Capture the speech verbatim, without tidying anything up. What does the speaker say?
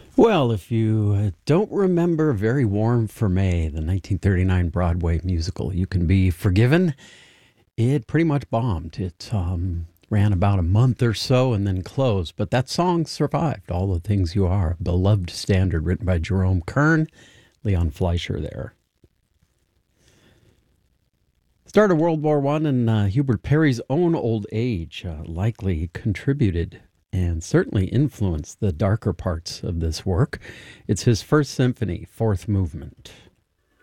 Well, if you uh, don't remember Very Warm for May, the nineteen thirty-nine Broadway musical, you can be forgiven. It pretty much bombed. It um, ran about a month or so and then closed, but that song survived. All the Things You Are, a beloved standard written by Jerome Kern, Leon Fleischer there. Start of World War One and uh, Hubert Perry's own old age uh, likely contributed and certainly influenced the darker parts of this work. It's his first symphony, fourth movement.